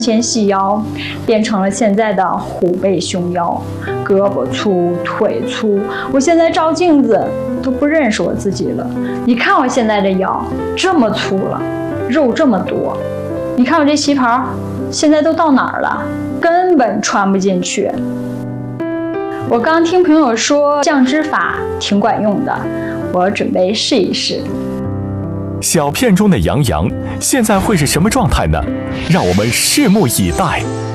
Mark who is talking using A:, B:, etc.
A: 前细腰变成了现在的虎背熊腰，胳膊粗腿粗，我现在照镜子都不认识我自己了。你看我现在的腰这么粗了，肉这么多，你看我这旗袍现在都到哪儿了，根本穿不进去。我刚听朋友说降脂法挺管用的，我准备试一试。
B: 小片中的杨洋现在会是什么状态呢？让我们拭目以待。